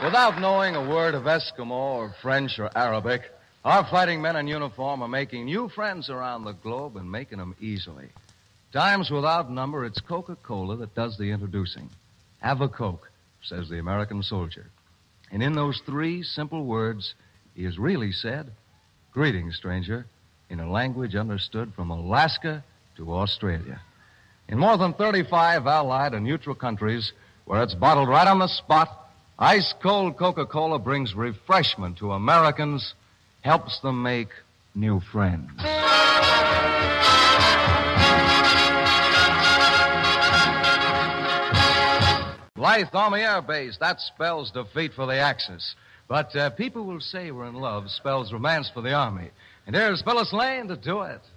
Without knowing a word of Eskimo or French or Arabic, our fighting men in uniform are making new friends around the globe and making them easily. Times without number, it's Coca-Cola that does the introducing. Have a Coke, says the American soldier. And in those 3 simple words, he has really said, "Greetings, stranger," in a language understood from Alaska to Australia. In more than 35 allied and neutral countries, where it's bottled right on the spot, ice-cold Coca-Cola brings refreshment to Americans, helps them make new friends. Blythe Army Air Base, that spells defeat for the Axis. But people will say we're in love spells romance for the Army. And here's Phyllis Lane to do it.